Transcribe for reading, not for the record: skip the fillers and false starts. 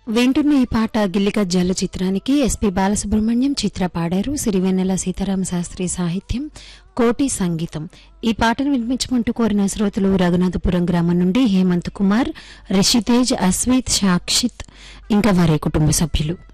వింటున్న ఈ పాట గిల్లిక జల్లు చిత్రానికి ఎస్పి బాలసుబ్రహ్మణ్యం చిత్ర పాడారు. సిరివెన్నెల సీతారామ శాస్త్రి సాహిత్యం, కోటి సంగీతం. ఈ పాటను వినిపించమంటూ కోరిన శ్రోతలు రఘునాథపురం గ్రామం నుండి హేమంత్ కుమార్, రిషితేజ్, అస్విత్, సాక్షిత్ ఇంకా వారి కుటుంబ సభ్యులు.